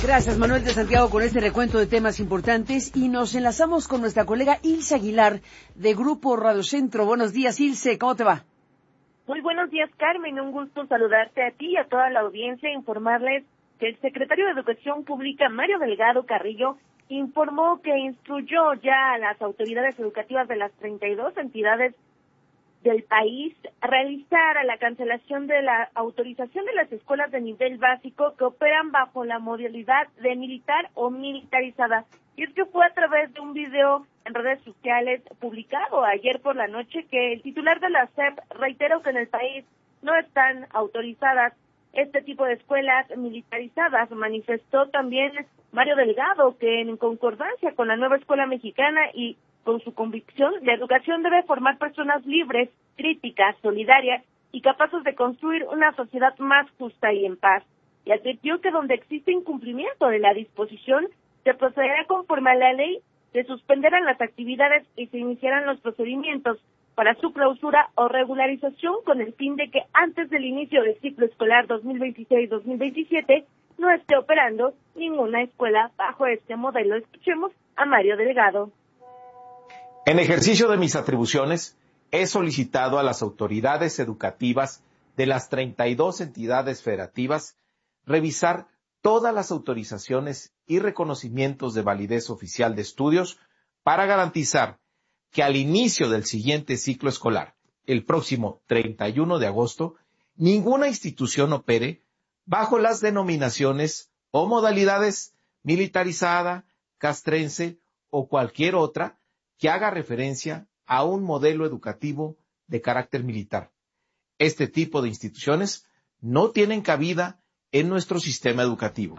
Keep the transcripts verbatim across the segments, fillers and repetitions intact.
Gracias, Manuel de Santiago, con este recuento de temas importantes. Y nos enlazamos con nuestra colega Ilse Aguilar, de Grupo Radio Centro. Buenos días, Ilse, ¿cómo te va? Muy buenos días, Carmen. Un gusto saludarte a ti y a toda la audiencia e informarles que el secretario de Educación Pública, Mario Delgado Carrillo, informó que instruyó ya a las autoridades educativas de las treinta y dos entidades del país a realizar la cancelación de la autorización de las escuelas de nivel básico que operan bajo la modalidad de militar o militarizada. Y es que fue a través de un video en redes sociales publicado ayer por la noche que el titular de la S E P reiteró que en el país no están autorizadas este tipo de escuelas militarizadas. Manifestó también Mario Delgado que en concordancia con la nueva escuela mexicana y con su convicción, la educación debe formar personas libres, críticas, solidarias y capaces de construir una sociedad más justa y en paz. Y advirtió que donde existe incumplimiento de la disposición, se procederá conforme a la ley, se suspenderán las actividades y se iniciarán los procedimientos para su clausura o regularización con el fin de que antes del inicio del ciclo escolar dos mil veintiséis dos mil veintisiete no esté operando ninguna escuela bajo este modelo. Escuchemos a Mario Delgado. En ejercicio de mis atribuciones, he solicitado a las autoridades educativas de las treinta y dos entidades federativas revisar todas las autorizaciones y reconocimientos de validez oficial de estudios para garantizar que al inicio del siguiente ciclo escolar, el próximo treinta y uno de agosto, ninguna institución opere bajo las denominaciones o modalidades militarizada, castrense o cualquier otra que haga referencia a un modelo educativo de carácter militar. Este tipo de instituciones no tienen cabida en nuestro sistema educativo.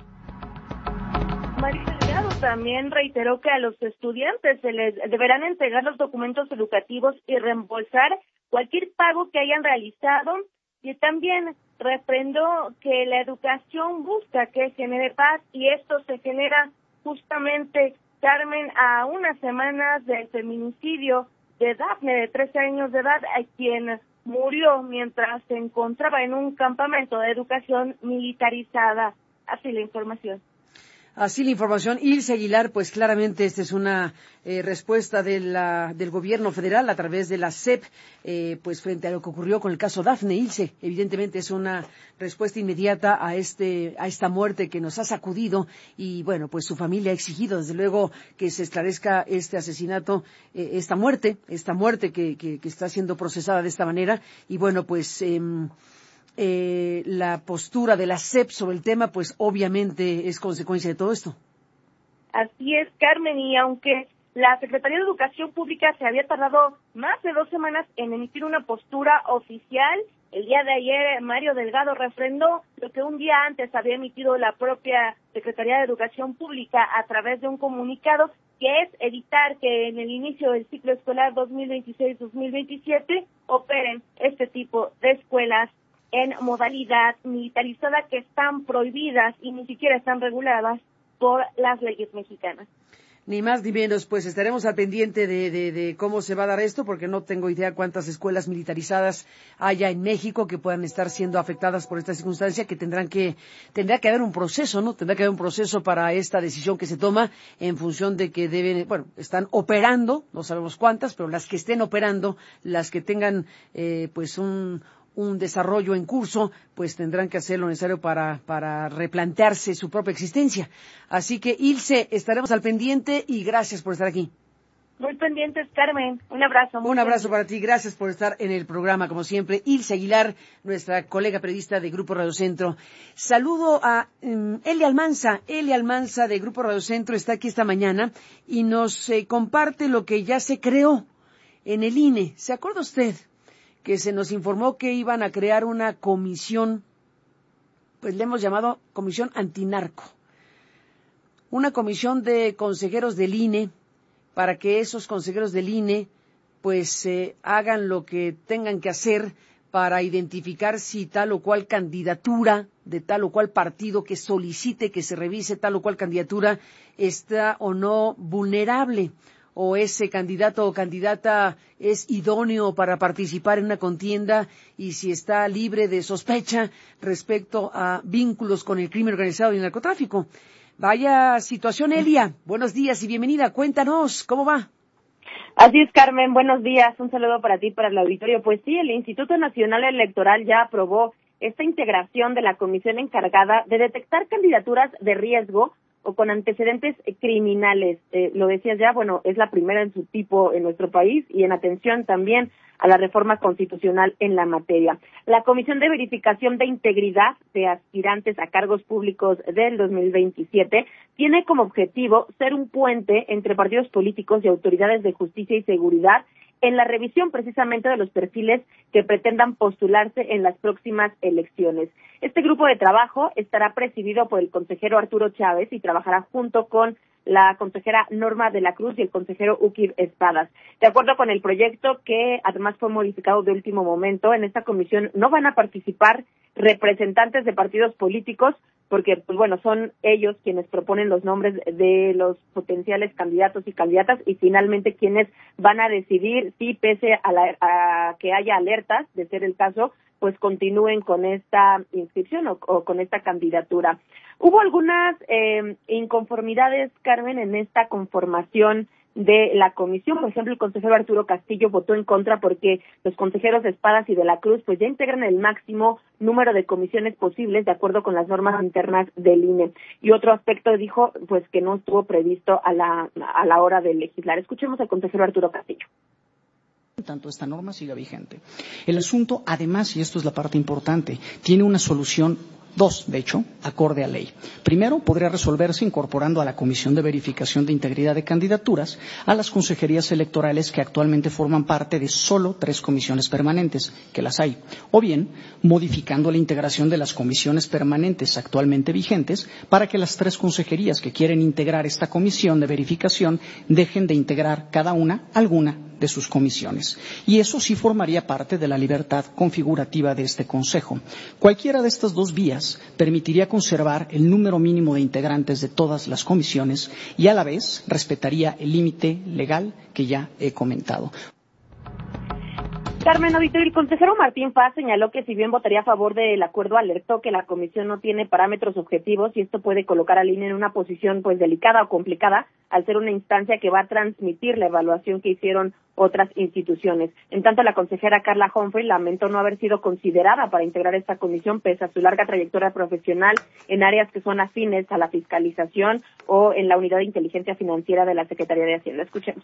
Mario Delgado también reiteró que a los estudiantes se les deberán entregar los documentos educativos y reembolsar cualquier pago que hayan realizado, y también refrendó que la educación busca que genere paz y esto se genera justamente, Carmen, a unas semanas del feminicidio de Dafne, de trece años de edad, a quien murió mientras se encontraba en un campamento de educación militarizada. Así la información. Así la información. Ilse Aguilar, pues claramente esta es una eh, respuesta de la, del gobierno federal a través de la S E P, eh, pues frente a lo que ocurrió con el caso Dafne. Ilse, evidentemente es una respuesta inmediata a este, a esta muerte que nos ha sacudido y bueno, pues su familia ha exigido desde luego que se esclarezca este asesinato, eh, esta muerte, esta muerte que, que, que está siendo procesada de esta manera y bueno, pues eh, Eh, la postura de la S E P sobre el tema, pues obviamente es consecuencia de todo esto. Así es, Carmen, y aunque la Secretaría de Educación Pública se había tardado más de dos semanas en emitir una postura oficial, el día de ayer Mario Delgado refrendó lo que un día antes había emitido la propia Secretaría de Educación Pública a través de un comunicado, que es evitar que en el inicio del ciclo escolar dos mil veintiséis dos mil veintisiete operen este tipo de escuelas en modalidad militarizada que están prohibidas y ni siquiera están reguladas por las leyes mexicanas. Ni más ni menos, pues estaremos al pendiente de, de, de cómo se va a dar esto, porque no tengo idea cuántas escuelas militarizadas haya en México que puedan estar siendo afectadas por esta circunstancia, que tendrán que, tendrá que haber un proceso, ¿no? Tendrá que haber un proceso para esta decisión que se toma en función de que deben, bueno, están operando, no sabemos cuántas, pero las que estén operando, las que tengan, eh, pues un, un desarrollo en curso, pues tendrán que hacer lo necesario para, para replantearse su propia existencia. Así que, Ilse, estaremos al pendiente y gracias por estar aquí. Muy pendientes, Carmen. Un abrazo. Un abrazo para ti. Gracias por estar en el programa, como siempre. Ilse Aguilar, nuestra colega periodista de Grupo Radio Centro. Saludo a um, Eli Almanza. Eli Almanza de Grupo Radio Centro está aquí esta mañana y nos eh, comparte lo que ya se creó en el I N E. ¿Se acuerda usted que se nos informó que iban a crear una comisión, pues le hemos llamado Comisión Antinarco, una comisión de consejeros del I N E, para que esos consejeros del I N E, pues eh, hagan lo que tengan que hacer para identificar si tal o cual candidatura de tal o cual partido que solicite que se revise tal o cual candidatura está o no vulnerable, o ese candidato o candidata es idóneo para participar en una contienda y si está libre de sospecha respecto a vínculos con el crimen organizado y el narcotráfico. Vaya situación, Elia. Buenos días y bienvenida. Cuéntanos, ¿cómo va? Así es, Carmen. Buenos días. Un saludo para ti y para el auditorio. Pues sí, el Instituto Nacional Electoral ya aprobó esta integración de la comisión encargada de detectar candidaturas de riesgo o con antecedentes criminales. Eh, lo decías ya, bueno, es la primera en su tipo en nuestro país y en atención también a la reforma constitucional en la materia. La Comisión de Verificación de Integridad de Aspirantes a Cargos Públicos del dos mil veintisiete tiene como objetivo ser un puente entre partidos políticos y autoridades de justicia y seguridad en la revisión precisamente de los perfiles que pretendan postularse en las próximas elecciones. Este grupo de trabajo estará presidido por el consejero Arturo Chávez y trabajará junto con la consejera Norma de la Cruz y el consejero Ukib Espadas. De acuerdo con el proyecto, que además fue modificado de último momento, en esta comisión no van a participar representantes de partidos políticos, porque, pues bueno, son ellos quienes proponen los nombres de los potenciales candidatos y candidatas y finalmente quienes van a decidir si, pese a, la, a que haya alertas, de ser el caso, pues continúen con esta inscripción o, o con esta candidatura. Hubo algunas eh, inconformidades, Carmen, en esta conformación de la comisión. Por ejemplo, el consejero Arturo Castillo votó en contra porque los consejeros de Espadas y de la Cruz pues ya integran el máximo número de comisiones posibles de acuerdo con las normas internas del I N E. Y otro aspecto dijo pues que no estuvo previsto a la a la hora de legislar. Escuchemos al consejero Arturo Castillo. Tanto esta norma siga vigente. El asunto, además, y esto es la parte importante, tiene una solución, dos, de hecho, acorde a ley. Primero, podría resolverse incorporando a la Comisión de Verificación de Integridad de Candidaturas a las consejerías electorales que actualmente forman parte de solo tres comisiones permanentes, que las hay, o bien modificando la integración de las comisiones permanentes actualmente vigentes para que las tres consejerías que quieren integrar esta comisión de verificación dejen de integrar cada una alguna de sus comisiones. Y eso sí formaría parte de la libertad configurativa de este Consejo. Cualquiera de estas dos vías permitiría conservar el número mínimo de integrantes de todas las comisiones y a la vez respetaría el límite legal que ya he comentado. Carmen, auditorio, el consejero Martín Paz señaló que si bien votaría a favor del acuerdo, alertó que la comisión no tiene parámetros objetivos y esto puede colocar al I N E en una posición pues delicada o complicada al ser una instancia que va a transmitir la evaluación que hicieron otras instituciones. En tanto, la consejera Carla Humphrey lamentó no haber sido considerada para integrar esta comisión pese a su larga trayectoria profesional en áreas que son afines a la fiscalización o en la unidad de inteligencia financiera de la Secretaría de Hacienda. Escuchemos.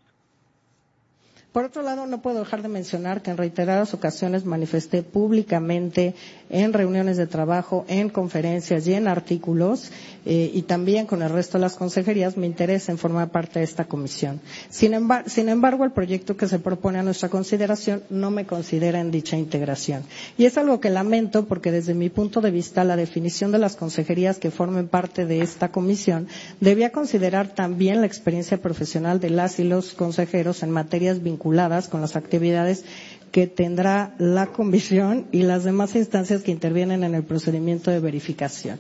Por otro lado, no puedo dejar de mencionar que en reiteradas ocasiones manifesté públicamente en reuniones de trabajo, en conferencias y en artículos, eh, y también con el resto de las consejerías, mi interés en formar parte de esta comisión. Sin embargo, sin embargo, el proyecto que se propone a nuestra consideración no me considera en dicha integración. Y es algo que lamento porque desde mi punto de vista la definición de las consejerías que formen parte de esta comisión debía considerar también la experiencia profesional de las y los consejeros en materias vinculadas con las actividades que tendrá la comisión y las demás instancias que intervienen en el procedimiento de verificación.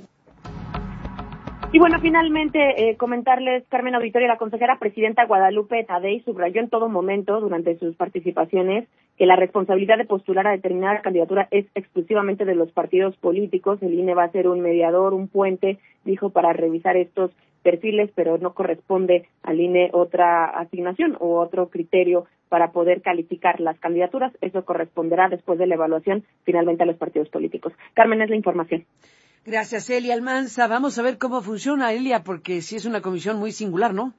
Y bueno, finalmente, eh, comentarles, Carmen Auditorio, la consejera presidenta Guadalupe Tadei subrayó en todo momento, durante sus participaciones, que la responsabilidad de postular a determinada candidatura es exclusivamente de los partidos políticos. El I N E va a ser un mediador, un puente, dijo, para revisar estos perfiles, pero no corresponde al I N E otra asignación u otro criterio para poder calificar las candidaturas. Eso corresponderá después de la evaluación finalmente a los partidos políticos. Carmen, es la información. Gracias, Elia Almanza. Vamos a ver cómo funciona, Elia, porque sí es una comisión muy singular, ¿no?